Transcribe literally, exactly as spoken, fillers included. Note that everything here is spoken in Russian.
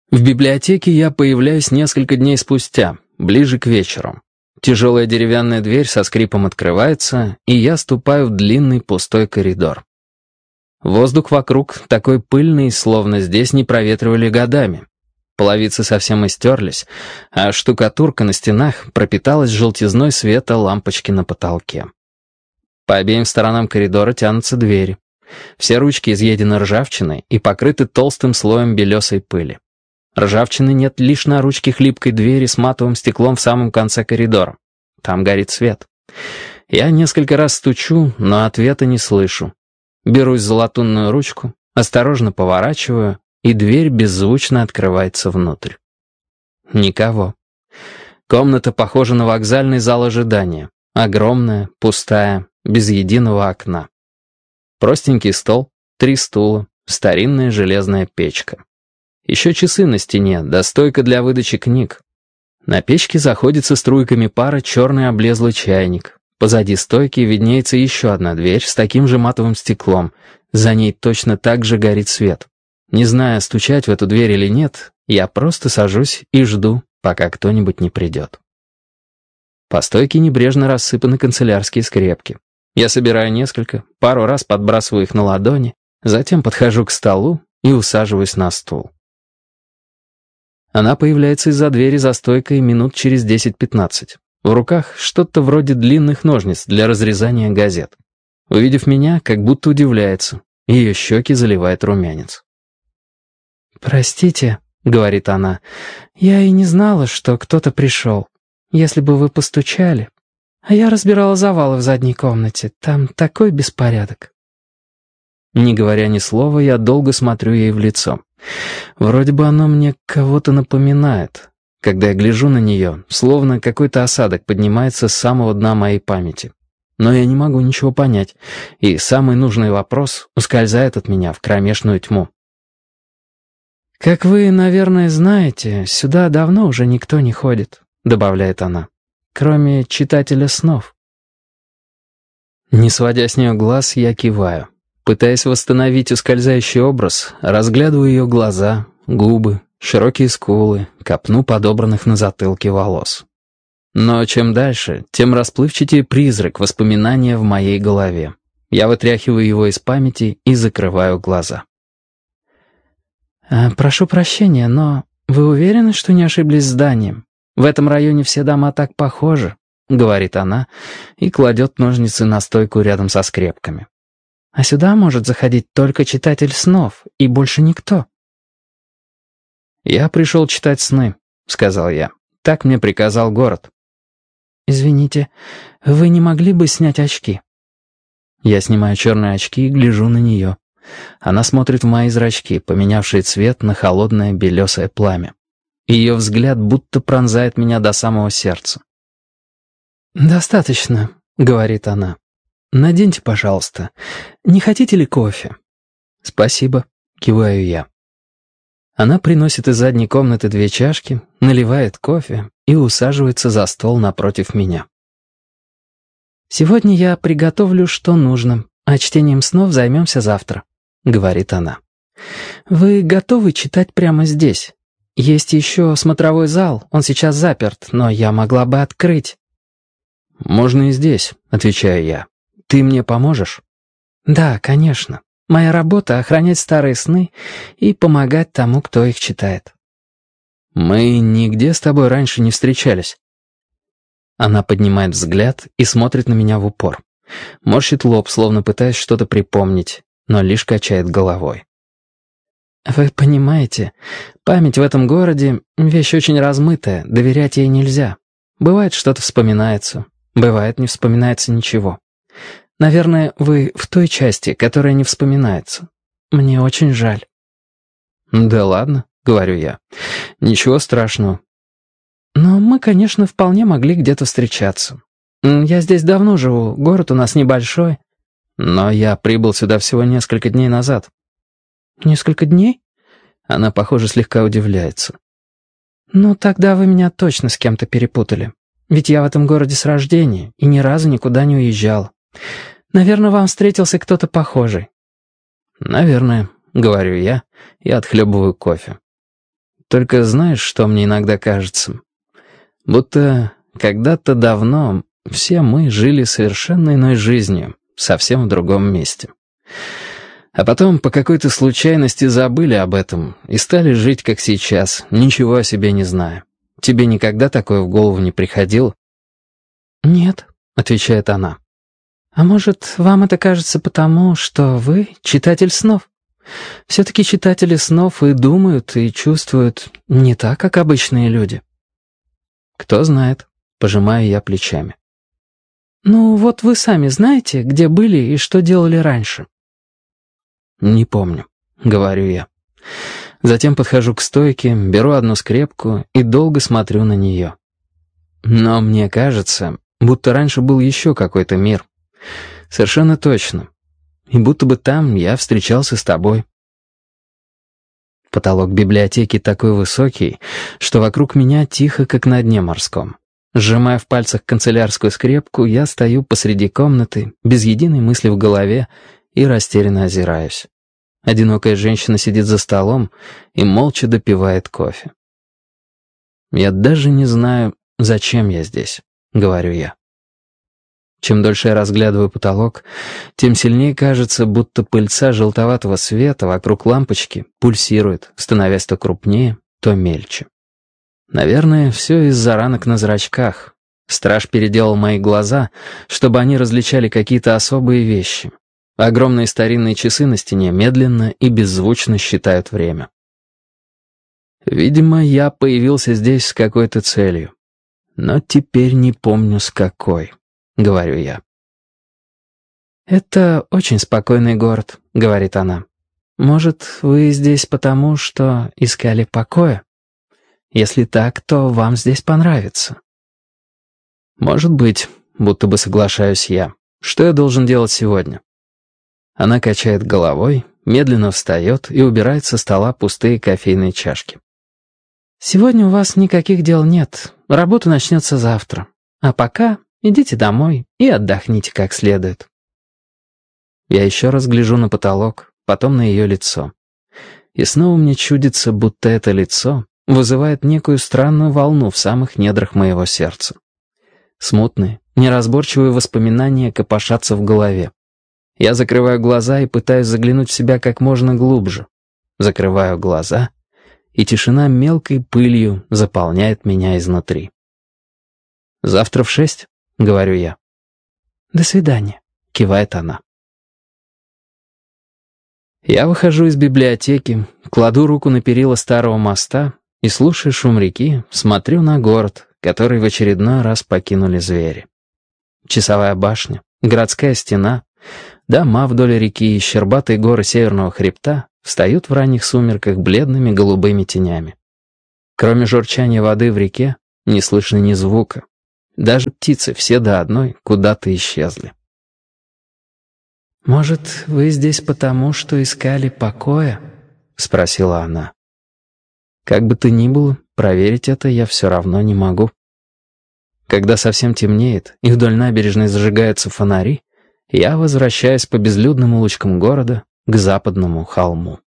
В библиотеке я появляюсь несколько дней спустя, ближе к вечеру. Тяжелая деревянная дверь со скрипом открывается, и я ступаю в длинный пустой коридор. Воздух вокруг такой пыльный, словно здесь не проветривали годами. Половицы совсем истерлись, а штукатурка на стенах пропиталась желтизной света лампочки на потолке. По обеим сторонам коридора тянутся двери. Все ручки изъедены ржавчиной и покрыты толстым слоем белесой пыли. Ржавчины нет лишь на ручке хлипкой двери с матовым стеклом в самом конце коридора. Там горит свет. Я несколько раз стучу, но ответа не слышу. Берусь за латунную ручку, осторожно поворачиваю, и дверь беззвучно открывается внутрь. Никого. Комната похожа на вокзальный зал ожидания. Огромная, пустая, без единого окна. Простенький стол, три стула, старинная железная печка. Еще часы на стене, да стойка для выдачи книг. На печке заходит со струйками пара черный облезлый чайник. Позади стойки виднеется еще одна дверь с таким же матовым стеклом. За ней точно так же горит свет. Не зная, стучать в эту дверь или нет, я просто сажусь и жду, пока кто-нибудь не придет. По стойке небрежно рассыпаны канцелярские скрепки. Я собираю несколько, пару раз подбрасываю их на ладони, затем подхожу к столу и усаживаюсь на стул. Она появляется из-за двери за стойкой минут через десять-пятнадцать. В руках что-то вроде длинных ножниц для разрезания газет. Увидев меня, как будто удивляется. Ее щеки заливает румянец. «Простите», — говорит она, — «я и не знала, что кто-то пришел. Если бы вы постучали. А я разбирала завалы в задней комнате. Там такой беспорядок». Не говоря ни слова, я долго смотрю ей в лицо. Вроде бы оно мне кого-то напоминает. Когда я гляжу на нее, словно какой-то осадок поднимается с самого дна моей памяти. Но я не могу ничего понять, и самый нужный вопрос ускользает от меня в кромешную тьму. «Как вы, наверное, знаете, сюда давно уже никто не ходит», — добавляет она, «кроме читателя снов». Не сводя с нее глаз, я киваю. Пытаясь восстановить ускользающий образ, разглядываю ее глаза, губы, широкие скулы, копну подобранных на затылке волос. Но чем дальше, тем расплывчатее призрак воспоминания в моей голове. Я вытряхиваю его из памяти и закрываю глаза. «Прошу прощения, но вы уверены, что не ошиблись зданием? В этом районе все дома так похожи», — говорит она и кладет ножницы на стойку рядом со скрепками. «А сюда может заходить только читатель снов, и больше никто». «Я пришел читать сны», — сказал я. «Так мне приказал город». «Извините, вы не могли бы снять очки?» Я снимаю черные очки и гляжу на нее. Она смотрит в мои зрачки, поменявшие цвет на холодное белесое пламя. Ее взгляд будто пронзает меня до самого сердца. «Достаточно», — говорит она. «Наденьте, пожалуйста. Не хотите ли кофе?» «Спасибо», — киваю я. Она приносит из задней комнаты две чашки, наливает кофе и усаживается за стол напротив меня. «Сегодня я приготовлю, что нужно, а чтением снов займемся завтра», — говорит она. «Вы готовы читать прямо здесь? Есть еще смотровой зал, он сейчас заперт, но я могла бы открыть». «Можно и здесь», — отвечаю я. «Ты мне поможешь?» «Да, конечно. Моя работа — охранять старые сны и помогать тому, кто их читает». «Мы нигде с тобой раньше не встречались». Она поднимает взгляд и смотрит на меня в упор. Морщит лоб, словно пытаясь что-то припомнить, но лишь качает головой. «Вы понимаете, память в этом городе — вещь очень размытая, доверять ей нельзя. Бывает, что-то вспоминается, бывает, не вспоминается ничего. Наверное, вы в той части, которая не вспоминается. Мне очень жаль». «Да ладно», — говорю я. «Ничего страшного». «Но мы, конечно, вполне могли где-то встречаться. Я здесь давно живу, город у нас небольшой». «Но я прибыл сюда всего несколько дней назад». «Несколько дней?» Она, похоже, слегка удивляется. «Ну, тогда вы меня точно с кем-то перепутали. Ведь я в этом городе с рождения и ни разу никуда не уезжал. Наверное, вам встретился кто-то похожий». «Наверное», — говорю я и отхлебываю кофе. Только знаешь, что мне иногда кажется? Будто когда-то давно все мы жили совершенно иной жизнью, совсем в другом месте. А потом по какой-то случайности забыли об этом и стали жить, как сейчас, ничего о себе не зная. Тебе никогда такое в голову не приходило? «Нет», — отвечает она. «А может, вам это кажется потому, что вы читатель снов? Все-таки читатели снов и думают, и чувствуют не так, как обычные люди». «Кто знает», — пожимаю я плечами. «Ну, вот вы сами знаете, где были и что делали раньше?» «Не помню», — говорю я. Затем подхожу к стойке, беру одну скрепку и долго смотрю на нее. Но мне кажется, будто раньше был еще какой-то мир. Совершенно точно. И будто бы там я встречался с тобой. Потолок библиотеки такой высокий, что вокруг меня тихо, как на дне морском. Сжимая в пальцах канцелярскую скрепку, я стою посреди комнаты, без единой мысли в голове, и растерянно озираюсь. Одинокая женщина сидит за столом и молча допивает кофе. «Я даже не знаю, зачем я здесь», — говорю я. Чем дольше я разглядываю потолок, тем сильнее кажется, будто пыльца желтоватого света вокруг лампочки пульсирует, становясь то крупнее, то мельче. Наверное, все из-за ранок на зрачках. Страж переделал мои глаза, чтобы они различали какие-то особые вещи. Огромные старинные часы на стене медленно и беззвучно считают время. Видимо, я появился здесь с какой-то целью. Но теперь не помню, с какой, говорю я. «Это очень спокойный город», — говорит она. «Может, вы здесь потому, что искали покоя? Если так, то вам здесь понравится». «Может быть», будто бы соглашаюсь я. «Что я должен делать сегодня?» Она качает головой, медленно встает и убирает со стола пустые кофейные чашки. «Сегодня у вас никаких дел нет. Работа начнется завтра. А пока идите домой и отдохните как следует». Я еще раз гляжу на потолок, потом на ее лицо. И снова мне чудится, будто это лицо вызывает некую странную волну в самых недрах моего сердца. Смутные, неразборчивые воспоминания копошатся в голове. Я закрываю глаза и пытаюсь заглянуть в себя как можно глубже. Закрываю глаза, и тишина мелкой пылью заполняет меня изнутри. «Завтра в шесть?» — говорю я. «До свидания», — кивает она. Я выхожу из библиотеки, кладу руку на перила старого моста и, слушая шум реки, смотрю на город, который в очередной раз покинули звери. Часовая башня, городская стена, дома вдоль реки и щербатые горы северного хребта встают в ранних сумерках бледными голубыми тенями. Кроме журчания воды в реке не слышно ни звука. Даже птицы все до одной куда-то исчезли. «Может, вы здесь потому, что искали покоя?» — спросила она. Как бы то ни было, проверить это я все равно не могу. Когда совсем темнеет и вдоль набережной зажигаются фонари, я возвращаюсь по безлюдным улочкам города к западному холму.